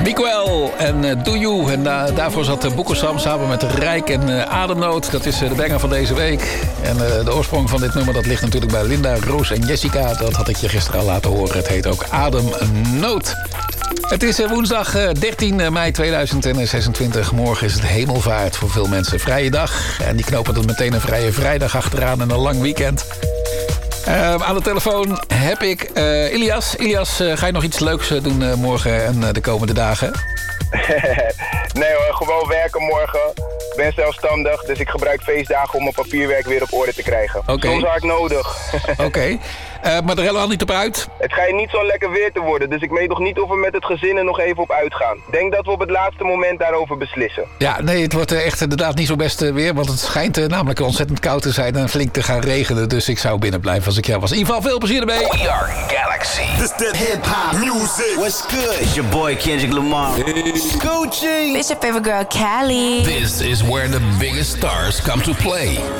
Miguel en Do You. En daarvoor zat Boekelsam samen met Rijk en Ademnood. Dat is de banger van deze week. En de oorsprong van dit nummer dat ligt natuurlijk bij Linda, Roos en Jessica. Dat had ik je gisteren al laten horen. Het heet ook Ademnood. Het is woensdag 13 mei 2026. Morgen is het hemelvaart voor veel mensen. Vrije dag. En die knopen er meteen een vrije vrijdag achteraan en een lang weekend. Aan de telefoon heb ik Ilias. Ilias, ga je nog iets leuks doen morgen en de komende dagen? Nee hoor, gewoon werken morgen. Ik ben zelfstandig, dus ik gebruik feestdagen om mijn papierwerk weer op orde te krijgen. Soms hard nodig. Oké. Maar er helemaal niet op uit? Het schijnt niet zo lekker weer te worden, dus ik weet nog niet of we met het gezin er nog even op uitgaan. Ik denk dat we op het laatste moment daarover beslissen. Ja, nee, het wordt echt inderdaad niet zo best weer, want het schijnt namelijk ontzettend koud te zijn en flink te gaan regenen. Dus ik zou binnen blijven als ik jou was. In ieder geval veel plezier ermee. We are Galaxy. This that hip-hop music. What's good? It's your boy Kendrick Lamar. Scoochie. It's your favorite girl, Callie. This is where the biggest stars come to play.